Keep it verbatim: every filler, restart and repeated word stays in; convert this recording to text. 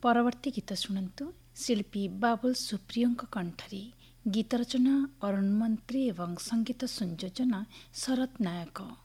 ପରବର୍ତ୍ତୀ ଗୀତ ଶୁଣନ୍ତୁ ଶିଳ୍ପୀ ବାବୁଲ ସୁପ୍ରିୟଙ୍କ କଣ୍ଠରେ। ଗୀତ ରଚନା ଅରୁଣ ମନ୍ତ୍ରୀ ଏବଂ ସଙ୍ଗୀତ ସଂଯୋଜନା ଶରତ ନାୟକ।